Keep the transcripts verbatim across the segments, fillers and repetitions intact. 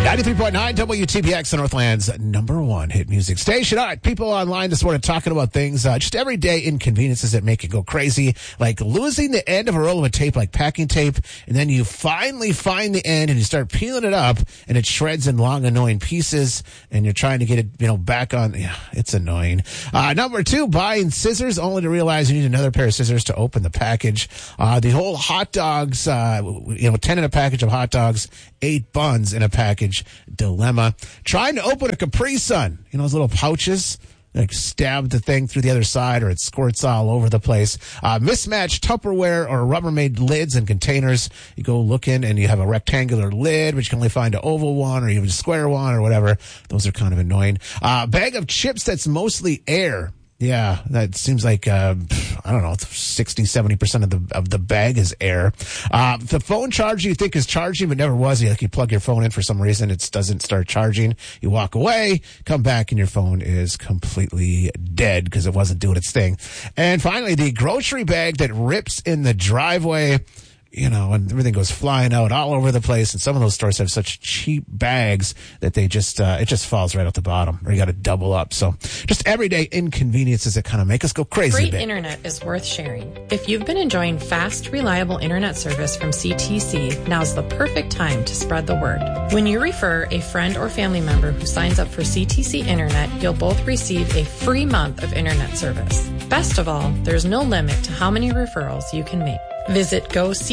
ninety-three point nine W T B X, Northland's number one hit music station. All right, people online this morning talking about things, uh, just everyday inconveniences that make you go crazy, like losing the end of a roll of tape, like packing tape, and then you finally find the end and you start peeling it up and it shreds in long, annoying pieces, and you're trying to get it, you know, back on. Yeah, it's annoying. Uh, number two, buying scissors only to realize you need another pair of scissors to open the package. Uh, the whole hot dogs, uh, you know, ten in a package of hot dogs, eight buns in a package dilemma. Trying to open a Capri Sun, you know, those little pouches, like stab the thing through the other side or it squirts all over the place. Uh, mismatched Tupperware or Rubbermaid lids and containers. You go looking and you have a rectangular lid, but you can only find an oval one or even a square one or whatever. Those are kind of annoying. Uh, bag of chips that's mostly air. Yeah, that seems like, uh, I don't know, sixty, seventy percent of the of the bag is air. Uh, the phone charger you think is charging, but never was. You, like, you plug your phone in for some reason, it doesn't start charging. You walk away, come back, and your phone is completely dead because it wasn't doing its thing. And finally, the grocery bag that rips in the driveway. You know, and everything goes flying out all over the place. And some of those stores have such cheap bags that they just, uh, it just falls right out the bottom, or you got to double up. So just everyday inconveniences that kind of make us go crazy. Great internet is worth sharing. If you've been enjoying fast, reliable internet service from C T C, now's the perfect time to spread the word. When you refer a friend or family member who signs up for C T C Internet, you'll both receive a free month of internet service. Best of all, there's no limit to how many referrals you can make. Visit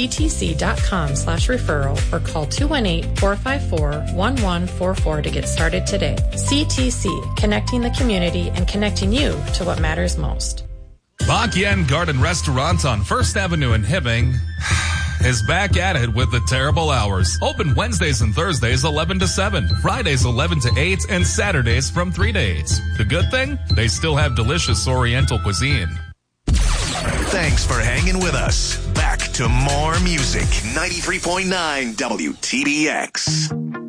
goctc.com slash referral or call two one eight, four five four, one one four four to get started today. C T C, connecting the community and connecting you to what matters most. Bak Yen Garden Restaurant on First Avenue in Hibbing is back at it with the terrible hours. Open Wednesdays and Thursdays eleven to seven, Fridays eleven to eight, and Saturdays from three to eight. The good thing? They still have delicious Oriental cuisine. Thanks for hanging with us. Back to more music. ninety-three point nine W T B X.